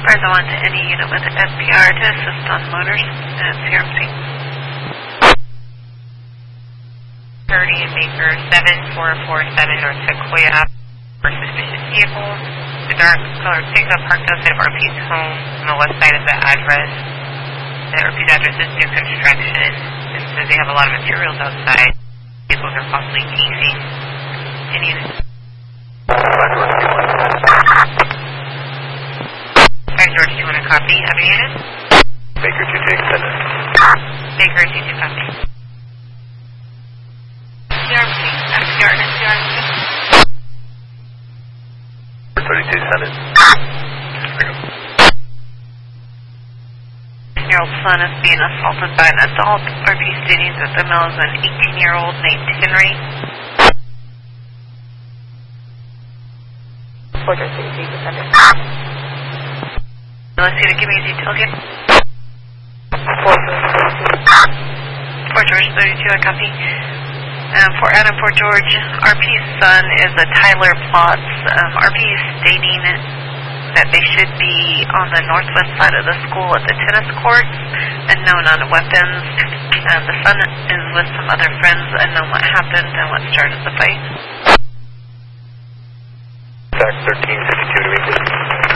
Present 1 to any unit with SPR to assist on motors at CRMC. 30 and Baker 7447 North Sequoia for suspicious vehicle. The dark colored pickup parked outside of RP's home on the west side of the address. The RP's address is new construction and says they have a lot of materials outside. Vehicles are possibly casing. Any unit. 5 George 200 copy. Have a unit? Baker 22 extended. Baker 22 copy. CRMC, SPR and CRMC. 32 extended. 18-year-old son is being assaulted by an adult. RP stating that the male is an 18-year-old named Henry. Fort George 32 extended. Let's see to give me a detail again. Fort George 32. Fort George 32, I copy. For Adam Fort George, RP's son is a Tyler Plotz. RP is stating that they should be on the northwest side of the school at the tennis courts, unknown on weapons. The son is with some other friends, unknown what happened and what started the fight. Back 1352 to meet you.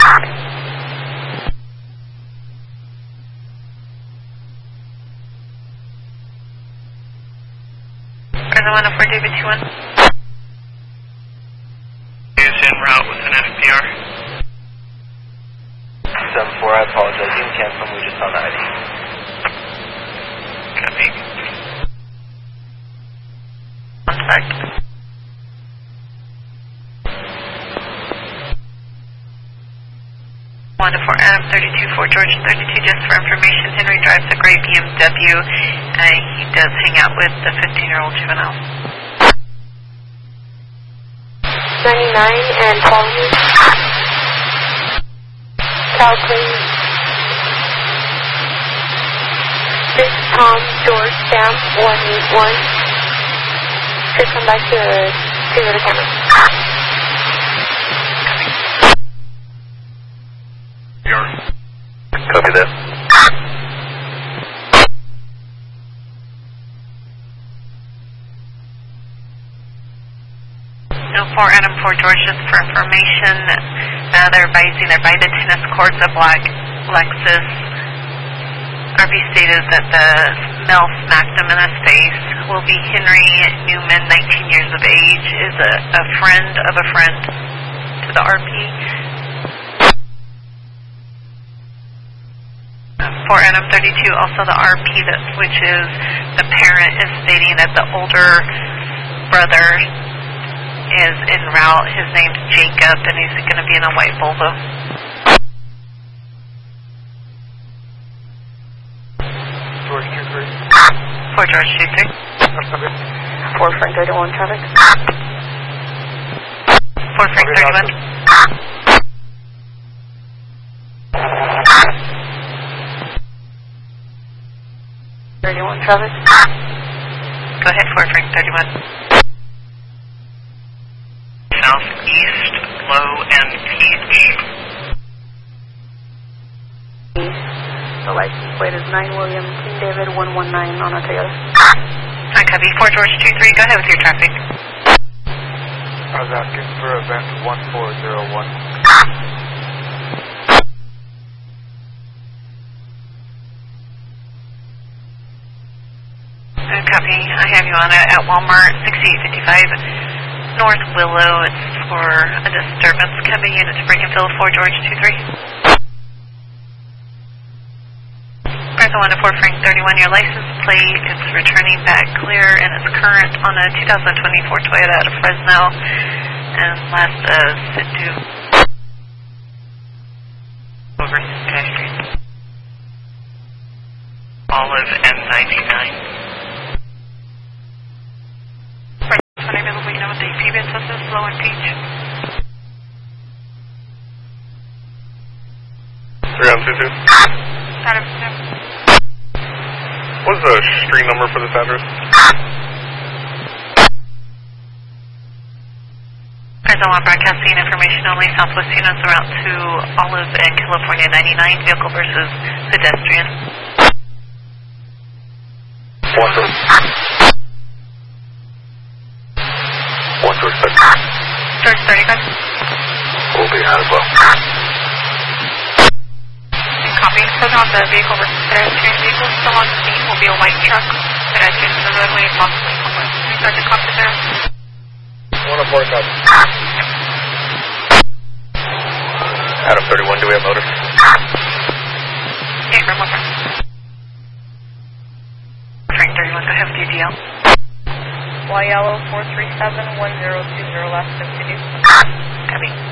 Present 104, David 21. Is en route with an SPR. 7-4, I apologize. You can cancel them. We just found the ID. Copy. One sec. One to 4 Adam 32, Fort George 32, just for information, Henry drives a gray BMW. He does hang out with the 15-year-old juvenile. 99 and following. Cal please. 6 Tom George Sam 181. Should come back to the camera. Copy that. No, 4 Adam 4 George, just for information, they're advising they're by the tennis courts, a black Lexus. RP stated that the male smacked him in his face. Will be Henry Newman, 19 years of age, is a friend of a friend to the RP. 4 Adam 32, also the RP that switches, the parent is stating that the older brother is en route. His name's Jacob, and he's going to be in a white Volvo. George 23. 4 George 23. 4 Frank 31 traffic. 4 Frank 31. 31 traffic. Go ahead, 4 Frank 31. Southeast, Low and Peach. The license plate is 9 William King David 119 on a Toyota. I copy. 4 George 23. Go ahead with your traffic. I was asking for event 1401. Copy. I have you on at Walmart 6855 North Willow. It's for a disturbance. Coming in. It's break and fill 4 George 23. Present 1 to 4 Frank 31. Your license plate is returning back clear and it's current on a 2024 Toyota out of Fresno. And last sit to Over Sky Street. Olive M99. Available, you know what the PBS was, Low and Peach. 3122. Adam, What's the street number for this address? Present Sonoma broadcasting information only. Southwest units en route to Olive and California 99. Vehicle versus pedestrian. 136. George 35. Will be out as well. Copy. So on the vehicle versus pedestrian. Vehicle still on scene will be a white truck. Pedestrian to the roadway, possibly homeless. Sergeant Cox is there. 104 copy. Adam 31, do we have notice? Yeah, from one more. Frank 31, I have DDL. Y yellow 4371020 last continue. Copy.